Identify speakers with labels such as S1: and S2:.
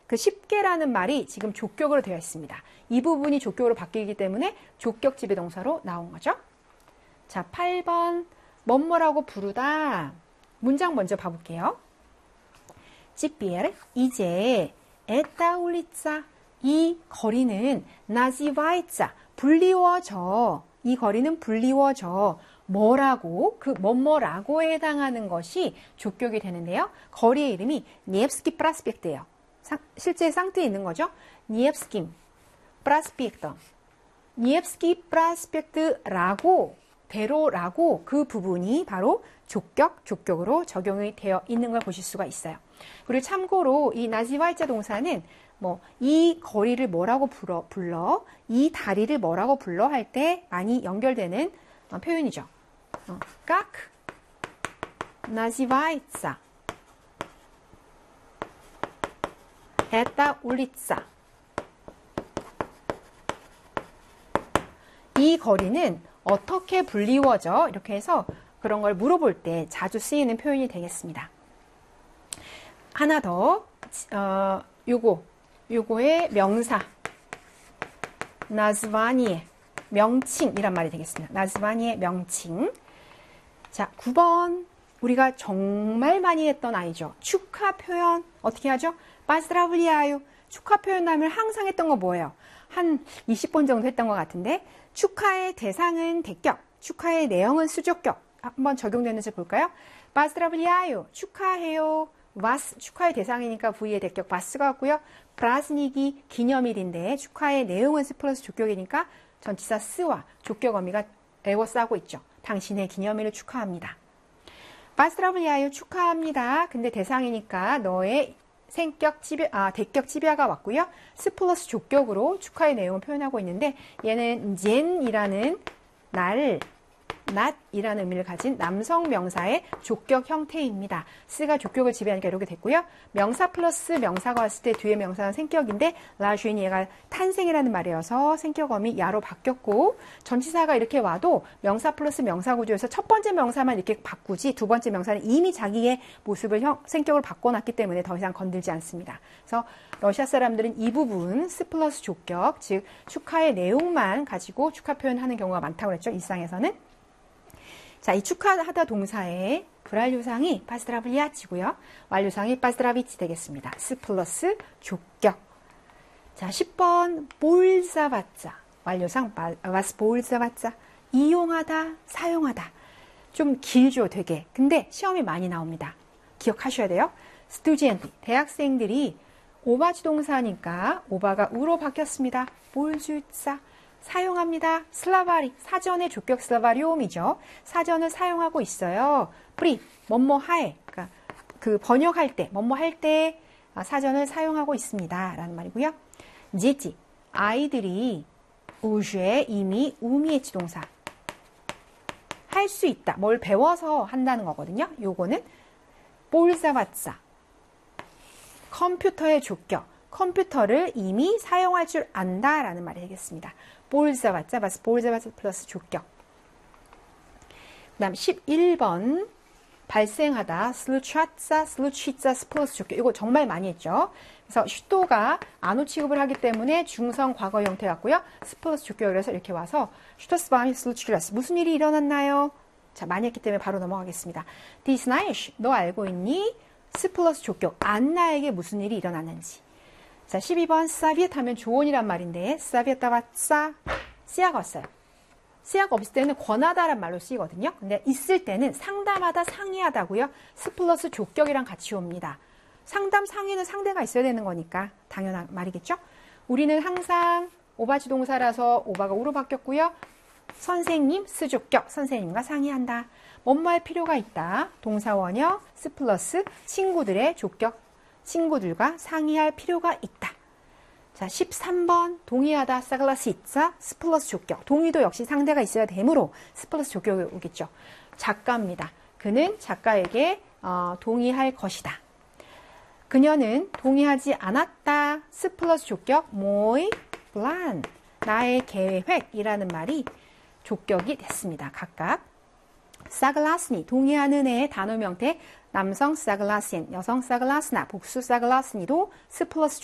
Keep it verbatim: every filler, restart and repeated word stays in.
S1: 그 쉽게라는 말이 지금 족격으로 되어 있습니다. 이 부분이 족격으로 바뀌기 때문에 족격 지배동사로 나온 거죠. 자, 팔 번 뭐뭐라고 부르다. 문장 먼저 봐볼게요. Теперь 이제 эта улица 이 거리는 называется 불리워져. 이 거리는 불리워져. 뭐라고? 그 뭐뭐라고에 해당하는 것이 족격이 되는데요. 거리의 이름이 Невский проспект예요. 실제 쌍트에 있는 거죠. Невским проспектом. Невский проспект라고 대로라고 그 부분이 바로 족격, 족격으로 적용이 되어 있는 걸 보실 수가 있어요. 그리고 참고로 이 나지와이자 동사는 뭐 이 거리를 뭐라고 불러, 불러 이 다리를 뭐라고 불러 할 때 많이 연결되는 어, 표현이죠. 어, как называется эта улица. 이 거리는 어떻게 불리워져? 이렇게 해서 그런 걸 물어볼 때 자주 쓰이는 표현이 되겠습니다. 하나 더, 어, 요거, 요거의 명사, 나즈바니의 명칭이란 말이 되겠습니다. 나즈바니의 명칭. 자, 구 번. 우리가 정말 많이 했던 아이죠. 축하 표현. 어떻게 하죠? 바스드라블리아유. 축하 표현 하면 항상 했던 거 뭐예요? 한 이십 번 정도 했던 것 같은데, 축하의 대상은 대격, 축하의 내용은 수적격. 한번 적용되는지 볼까요? 바스드라블리아유. 축하해요. 바스, 축하의 대상이니까 V의 대격 바스가 왔고요. 브라스닉이 기념일인데 축하의 내용은 스 플러스 족격이니까 전치사 스와 족격 어미가 에워싸고 있죠. 당신의 기념일을 축하합니다. 바스드라블리아유 축하합니다. 근데 대상이니까 너의 생격 지배, 아, 대격 지배가 왔고요. 스 플러스 족격으로 축하의 내용을 표현하고 있는데 얘는 젠이라는 날, 낫이라는 의미를 가진 남성 명사의 족격 형태입니다. 스가 족격을 지배하니까 이렇게 됐고요. 명사 플러스 명사가 왔을 때 뒤에 명사는 생격인데 라주인 얘가 탄생이라는 말이어서 생격어미 야로 바뀌었고 전치사가 이렇게 와도 명사 플러스 명사 구조에서 첫 번째 명사만 이렇게 바꾸지 두 번째 명사는 이미 자기의 모습을 형, 생격을 바꿔놨기 때문에 더 이상 건들지 않습니다. 그래서 러시아 사람들은 이 부분 스 플러스 족격, 즉 축하의 내용만 가지고 축하 표현하는 경우가 많다고 그랬죠. 일상에서는. 자, 이 축하하다 동사의 불완료상이 바스드라블리아치고요. 완료상이 바스드라비치 되겠습니다. 스 플러스 족격. 자, 십 번 볼사바자. 완료상 바스 볼사바자. 이용하다, 사용하다. 좀 길죠, 되게. 근데 시험이 많이 나옵니다. 기억하셔야 돼요. 스튜디엔트, 대학생들이 오바지 동사니까 오바가 우로 바뀌었습니다. 볼주자. 사용합니다. 슬라바리, 사전의 족격 슬라바리옴이죠. 사전을 사용하고 있어요. 프리, 뭐뭐 하에, 그러니까 그 번역할 때, 뭐뭐 할 때 사전을 사용하고 있습니다. 라는 말이고요. 제지, 아이들이 우주에 이미 우미에치 동사 할 수 있다. 뭘 배워서 한다는 거거든요. 요거는 볼사바자, 컴퓨터의 족격, 컴퓨터를 이미 사용할 줄 안다라는 말이 되겠습니다. 볼자바자 바스 볼자바자 플러스 족격. 그 다음 십일 번 발생하다 슬루차자 슬루치자 플러스 족격. 이거 정말 많이 했죠. 그래서 슈토가 안호 취급을 하기 때문에 중성 과거 형태 같고요. 스 플러스 족격이라서 이렇게 와서 슈토스바미 슬루치라스. 무슨 일이 일어났나요? 자, 많이 했기 때문에 바로 넘어가겠습니다. 디스나이쉬, 너 알고 있니? 스 플러스 족격. 안나에게 무슨 일이 일어났는지. 자, 십이 번 사비엣 하면 조언이란 말인데 사비엣다와 싸 씨아가 왔어요. 씨아가 없을 때는 권하다란 말로 쓰이거든요. 근데 있을 때는 상담하다, 상의하다고요. 스 플러스 족격이랑 같이 옵니다. 상담, 상의는 상대가 있어야 되는 거니까 당연한 말이겠죠. 우리는 항상 오바지 동사라서 오바가 우로 바뀌었고요. 선생님, 스족격, 선생님과 상의한다. 뭐뭐 할 필요가 있다. 동사원형, 스 플러스 친구들의 족격, 친구들과 상의할 필요가 있다. 자, 십삼 번 동의하다 사글라스 있자 스 플러스 족격. 동의도 역시 상대가 있어야 되므로 스 플러스 족격이 오겠죠. 작가입니다. 그는 작가에게 어, 동의할 것이다. 그녀는 동의하지 않았다. 스 플러스 족격 모이 플란 나의 계획이라는 말이 족격이 됐습니다. 각각. 사글라스니 동의하는 애의 단어 명태 남성 사글라스인, 여성 사글라스나 복수 사글라스니도 스 플러스